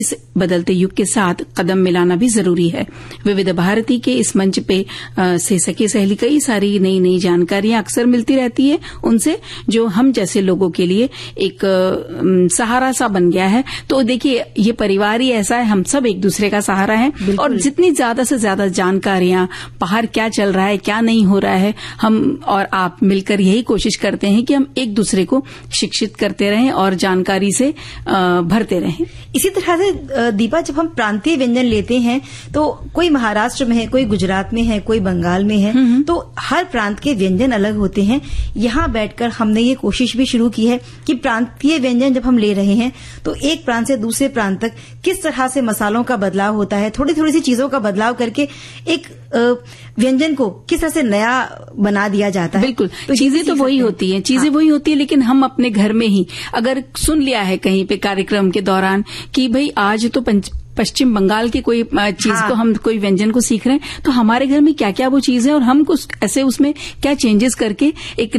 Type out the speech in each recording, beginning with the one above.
इस बदलते युग के साथ कदम मिलाना भी जरूरी है। विविध भारती के इस मंच पे से सखी सहेली कई सारी नई नई जानकारियां अक्सर मिलती रहती है उनसे, जो हम जैसे लोगों के लिए एक सहारा सा बन गया है। तो देखिए, ये परिवार ही ऐसा है, हम सब एक दूसरे का सहारा है, और जितनी ज्यादा से ज्यादा जानकारियां बाहर क्या चल रहा है, क्या नहीं हो रहा है, हम और आप मिलकर यही कोशिश करते हैं कि हम एक दूसरे को शिक्षित करते रहें और जानकारी से भरते रहें। इसी तरह से दीपा, जब हम प्रांतीय व्यंजन लेते हैं तो कोई महाराष्ट्र में है, कोई गुजरात में है, कोई बंगाल में है, तो हर प्रांत के व्यंजन अलग होते हैं। यहाँ बैठकर हमने ये कोशिश भी शुरू की है कि प्रांतीय व्यंजन जब हम ले रहे हैं तो एक प्रांत से दूसरे प्रांत तक किस तरह से मसालों का बदलाव होता है, थोड़ी थोड़ी सी चीजों का बदलाव करके एक व्यंजन को किस तरह से नया बना दिया जाता है। बिल्कुल, तो चीजें तो वही होती हैं, चीजें वही होती है, लेकिन हम अपने घर में ही अगर सुन लिया है कहीं पे कार्यक्रम के दौरान कि भाई आज तो पश्चिम बंगाल की कोई चीज को हम कोई व्यंजन को सीख रहे हैं, तो हमारे घर में क्या क्या वो चीज है और हम कुछ ऐसे उसमें क्या चेंजेस करके एक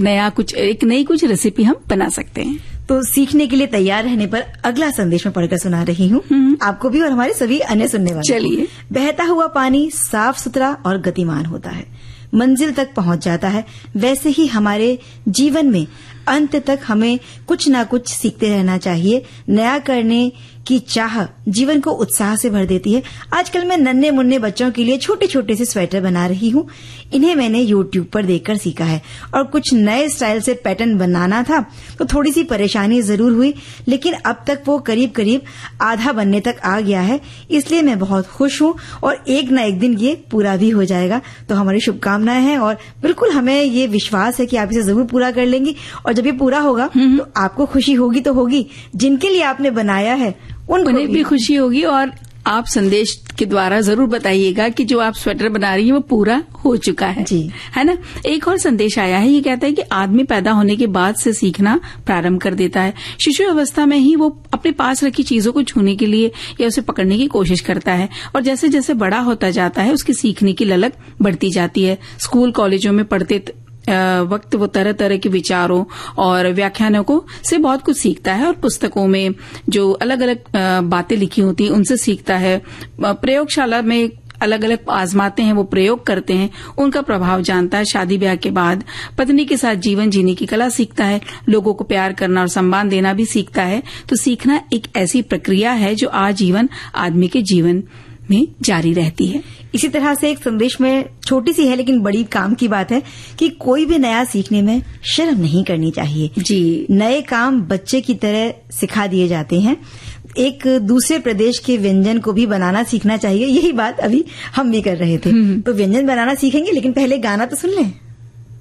नई कुछ रेसिपी हम बना सकते हैं। तो सीखने के लिए तैयार रहने पर अगला संदेश मैं पढ़कर सुना रही हूँ आपको भी और हमारे सभी अन्य सुनने वालों। चलिए। बहता हुआ पानी साफ सुथरा और गतिमान होता है, मंजिल तक पहुंच जाता है, वैसे ही हमारे जीवन में अंत तक हमें कुछ ना कुछ सीखते रहना चाहिए। नया करने की चाह जीवन को उत्साह से भर देती है। आजकल मैं नन्हे मुन्ने बच्चों के लिए छोटे छोटे से स्वेटर बना रही हूँ। इन्हें मैंने YouTube पर देखकर सीखा है और कुछ नए स्टाइल से पैटर्न बनाना था तो थोड़ी सी परेशानी जरूर हुई, लेकिन अब तक वो करीब करीब आधा बनने तक आ गया है। इसलिए मैं बहुत खुश हूँ और एक न एक दिन ये पूरा भी हो जाएगा। तो हमारी शुभकामनाएं हैं और बिल्कुल हमें ये विश्वास है कि आप इसे जरूर पूरा कर लेंगी, और जब ये पूरा होगा तो आपको खुशी होगी तो होगी, जिनके लिए आपने बनाया है उन्हें भी खुशी होगी। और आप संदेश के द्वारा जरूर बताइएगा कि जो आप स्वेटर बना रही है वो पूरा हो चुका है जी, है ना। एक और संदेश आया है, ये कहता है कि आदमी पैदा होने के बाद से सीखना प्रारंभ कर देता है। शिशु अवस्था में ही वो अपने पास रखी चीजों को छूने के लिए या उसे पकड़ने की कोशिश करता है, और जैसे जैसे बड़ा होता जाता है उसकी सीखने की ललक बढ़ती जाती है। स्कूल कॉलेजों में पढ़ते वक्त वो तरह तरह के विचारों और व्याख्यानों को से बहुत कुछ सीखता है, और पुस्तकों में जो अलग अलग बातें लिखी होती हैं उनसे सीखता है। प्रयोगशाला में अलग अलग आजमाते हैं, वो प्रयोग करते हैं, उनका प्रभाव जानता है। शादी ब्याह के बाद पत्नी के साथ जीवन जीने की कला सीखता है, लोगों को प्यार करना और सम्मान देना भी सीखता है। तो सीखना एक ऐसी प्रक्रिया है जो आजीवन आदमी के जीवन में जारी रहती है। इसी तरह से एक संदेश में छोटी सी है लेकिन बड़ी काम की बात है कि कोई भी नया सीखने में शर्म नहीं करनी चाहिए जी। नए काम बच्चे की तरह सिखा दिए जाते हैं। एक दूसरे प्रदेश के व्यंजन को भी बनाना सीखना चाहिए, यही बात अभी हम भी कर रहे थे। तो व्यंजन बनाना सीखेंगे, लेकिन पहले गाना तो सुन लें।